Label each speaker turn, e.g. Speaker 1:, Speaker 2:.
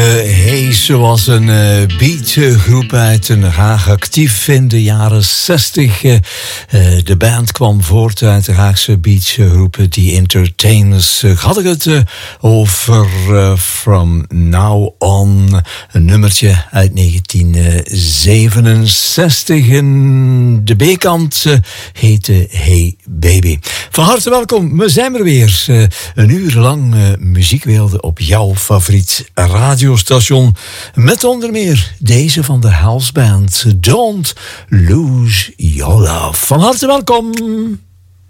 Speaker 1: Ze was een beatgroep uit Den Haag, actief in de jaren 60. De band kwam voort uit de Haagse beatgroep The Entertainers. Had ik het over From Now On, een nummertje uit 1967. En de B-kant heette Hey Baby. Van harte welkom, we zijn er weer. Een uur lang muziekwereld op jouw favoriet radiostation. Met onder meer deze van de House Band, Don't Lose Your Love. Van harte welkom.